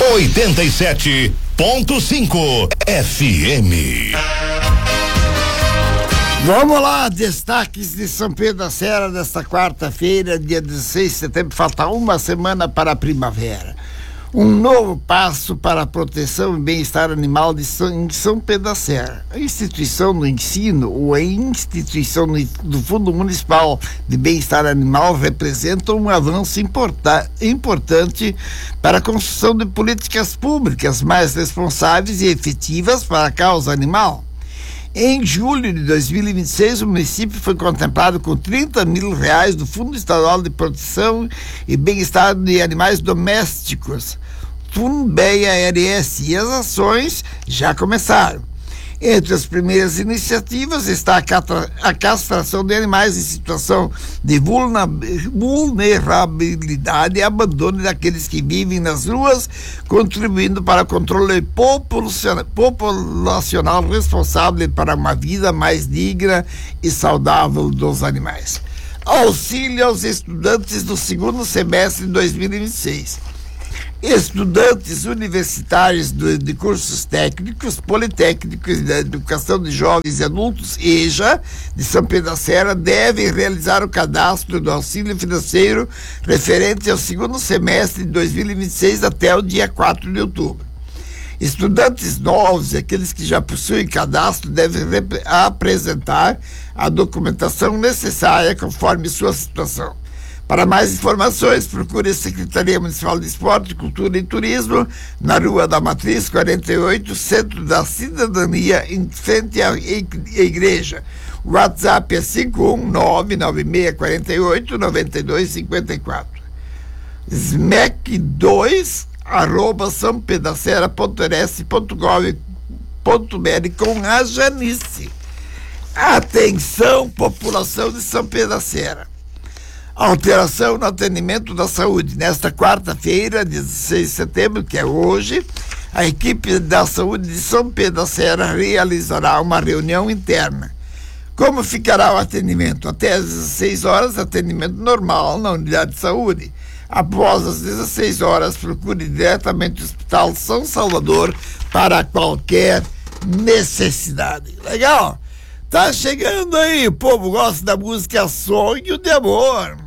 87.5 FM. Vamos lá, destaques de São Pedro da Serra desta quarta-feira, dia 16 de setembro. Falta uma semana para a primavera. Um novo passo para a proteção e bem-estar animal em São Pedro da Serra. A instituição do ensino ou a instituição do Fundo Municipal de Bem-Estar Animal representa um avanço importante para a construção de políticas públicas mais responsáveis e efetivas para a causa animal. Em julho de 2026, o município foi contemplado com R$30 mil do Fundo Estadual de Proteção e Bem-Estar de Animais Domésticos, FUNBEA-RS, e as ações já começaram. Entre as primeiras iniciativas está a castração de animais em situação de vulnerabilidade e abandono daqueles que vivem nas ruas, contribuindo para o controle populacional responsável para uma vida mais digna e saudável dos animais. Auxílio aos estudantes do segundo semestre de 2026. Estudantes universitários de cursos técnicos, politécnicos da educação de jovens e adultos, EJA, de São Pedro da Serra, devem realizar o cadastro do auxílio financeiro referente ao segundo semestre de 2026 até o dia 4 de outubro. Estudantes novos e aqueles que já possuem cadastro devem apresentar a documentação necessária conforme sua situação. Para mais informações, procure a Secretaria Municipal de Esporte, Cultura e Turismo, na Rua da Matriz 48, Centro da Cidadania, em frente à igreja. O WhatsApp é 51996489254. smec2@sampedacera.rs.gov.br com a Janice. Atenção, população de São Pedro da Serra. Alteração no atendimento da saúde. Nesta quarta-feira, 16 de setembro, que é hoje, a equipe da saúde de São Pedro da Serra realizará uma reunião interna. Como ficará o atendimento? Até às 16 horas, atendimento normal na unidade de saúde. Após as 16 horas, procure diretamente o Hospital São Salvador para qualquer necessidade. Legal? Tá chegando aí, o povo gosta da música Sonho de Amor.